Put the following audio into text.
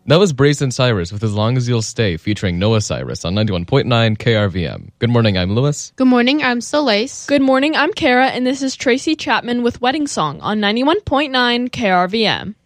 That was Brazen Cyrus with As Long As You'll Stay, featuring Noah Cyrus on 91.9 KRVM. Good morning, I'm Lewis. Good morning, I'm Soleil. Good morning, I'm Kara, and this is Tracy Chapman with Wedding Song on 91.9 KRVM.